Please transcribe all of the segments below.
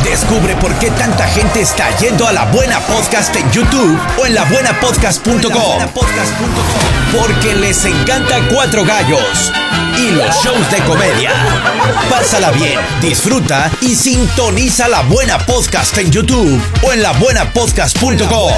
Descubre por qué tanta gente está yendo a La Buena Podcast en YouTube o en labuenapodcast.com. Porque les encanta Cuatro Gallos y los shows de comedia. Pásala bien, disfruta y sintoniza La Buena Podcast en YouTube o en labuenapodcast.com.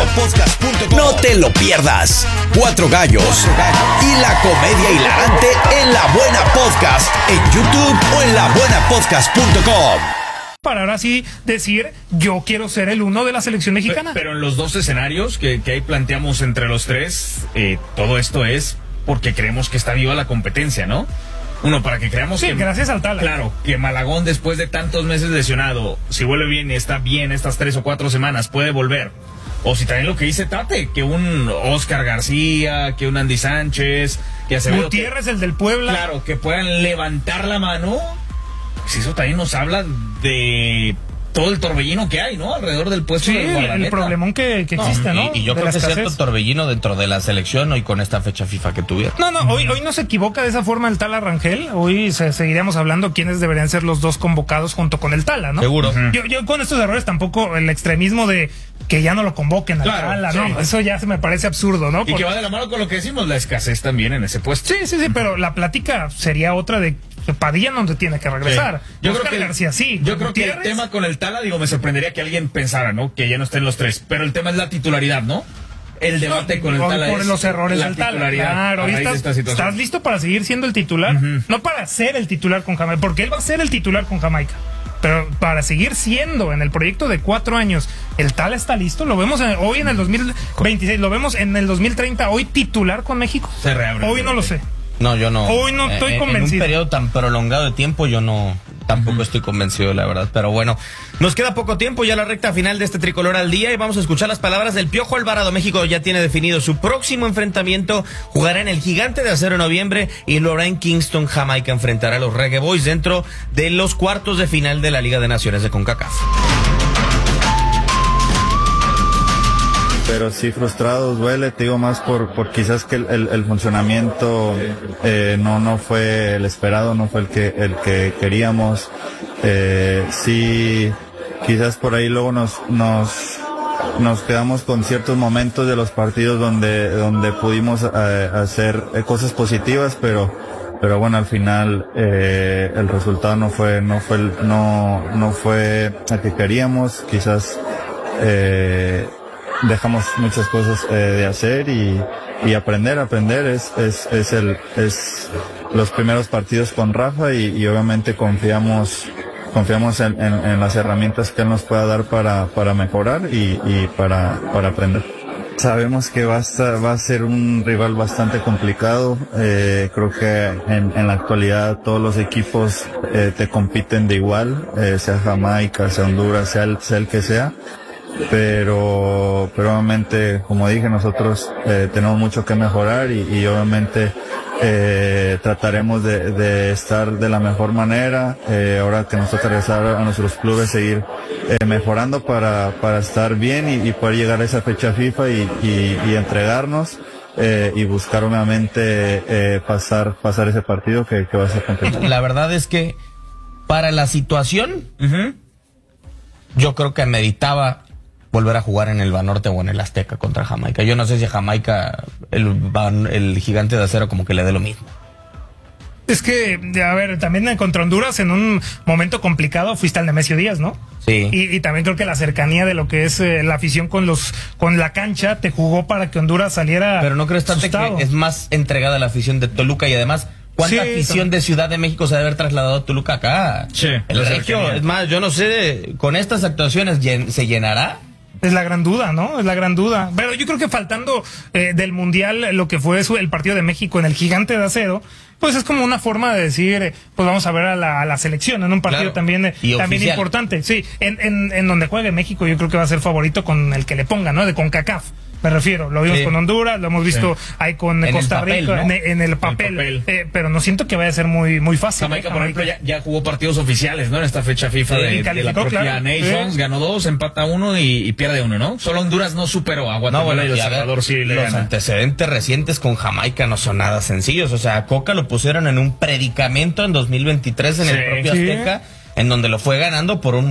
No te lo pierdas. Cuatro Gallos y la comedia hilarante en La Buena Podcast en YouTube o en labuenapodcast.com. Para ahora sí decir, yo quiero ser el uno de la selección mexicana. Pero en los dos escenarios que ahí planteamos entre los tres, todo esto es porque creemos que está viva la competencia, ¿no? Uno, para que creamos que... gracias al Tala. Claro, que Malagón, después de tantos meses lesionado, si vuelve bien y está bien estas 3 o 4 semanas, puede volver. O si también lo que dice Tate, que un Oscar García, que un Andy Sánchez, que Acevedo... Gutiérrez, el del Puebla. Claro, que puedan levantar la mano. Pues eso también nos habla de todo el torbellino que hay, ¿no? Alrededor del puesto de Guardameta. El problemón que existe, ¿no? Y yo creo que es cierto torbellino dentro de la selección hoy con esta fecha FIFA que tuvieron. Hoy no se equivoca de esa forma el Tala Rangel. Hoy seguiríamos hablando quiénes deberían ser los dos convocados junto con el Tala, ¿no? Seguro. Yo con estos errores tampoco, el extremismo de que ya no lo convoquen al Tala, ¿no? Eso ya se me parece absurdo, ¿no? Y que va de la mano con lo que decimos, la escasez también en ese puesto. Sí, pero la plática sería otra de Padilla no te tiene que regresar. Sí. Yo creo que García, sí. Yo creo que el tema con el Tala, me sorprendería que alguien pensara, ¿no? Que ya no estén los tres. Pero el tema es la titularidad, ¿no? El debate con el Tala por los errores del Tala. Claro, estás listo para seguir siendo el titular, no para ser el titular con Jamaica, porque él va a ser el titular con Jamaica. Pero para seguir siendo en el proyecto de 4 años, el Tala está listo. Lo vemos hoy en el 2026, lo vemos en el 2030, hoy titular con México. Se reabre. Hoy no lo sé. No, yo no. Hoy no estoy convencido. En un periodo tan prolongado de tiempo, yo no. Tampoco estoy convencido, la verdad. Pero bueno, nos queda poco tiempo ya la recta final de este Tricolor al Día y vamos a escuchar las palabras del Piojo Alvarado. México ya tiene definido su próximo enfrentamiento. Jugará en el Gigante de Acero en noviembre y lo hará en Kingston, Jamaica. Enfrentará a los Reggae Boys dentro de los cuartos de final de la Liga de Naciones de CONCACAF. Pero sí frustrados, duele, te digo más por quizás que el funcionamiento no fue el esperado, no fue el que queríamos. Sí, quizás por ahí luego nos quedamos con ciertos momentos de los partidos donde pudimos hacer cosas positivas, pero bueno, al final el resultado no fue el que queríamos. Quizás dejamos muchas cosas de hacer y aprender es los primeros partidos con Rafa y obviamente confiamos en las herramientas que él nos pueda dar para mejorar y para aprender. Sabemos que va a ser un rival bastante complicado. Creo que en la actualidad todos los equipos te compiten de igual, sea Jamaica, sea Honduras, sea el que sea. Pero obviamente, como dije, nosotros tenemos mucho que mejorar y obviamente trataremos de estar de la mejor manera. Ahora que nos toca regresar a nuestros clubes, seguir mejorando para estar bien y poder llegar a esa fecha FIFA y entregarnos y buscar obviamente pasar ese partido que va a ser complicado. La verdad es que para la situación, yo creo que meditaba volver a jugar en el Banorte o en el Azteca contra Jamaica. Yo no sé si a Jamaica el Gigante de Acero como que le dé lo mismo. Es que, a ver, también contra Honduras en un momento complicado fuiste al Nemesio Díaz, ¿no? Sí. Y también creo que la cercanía de lo que es la afición con la cancha te jugó para que Honduras saliera. Pero no crees tanto que es más entregada la afición de Toluca y además ¿cuánta afición de Ciudad de México se debe haber trasladado a Toluca acá? Sí. El Regio, es más, yo no sé, con estas actuaciones ¿se llenará? Es la gran duda, ¿no? Es la gran duda. Pero yo creo que faltando del Mundial lo que fue el partido de México en el Gigante de Acero, pues es como una forma de decir, pues vamos a ver a la selección en un partido también importante. Sí, en donde juegue México yo creo que va a ser favorito con el que le ponga, ¿no? De CONCACAF. Me refiero, lo vimos con Honduras, lo hemos visto ahí con Costa Rica, ¿no? en el papel. Pero no siento que vaya a ser muy fácil. Jamaica, por ejemplo, ya jugó partidos oficiales, ¿no? En esta fecha FIFA de la propia Nations, ganó 2, empata 1 y pierde 1, ¿no? Solo Honduras no superó a Guatemala y El Salvador sí le los gana. Antecedentes recientes con Jamaica no son nada sencillos. O sea, a Coca lo pusieron en un predicamento en 2023 en el propio Azteca, en donde lo fue ganando por un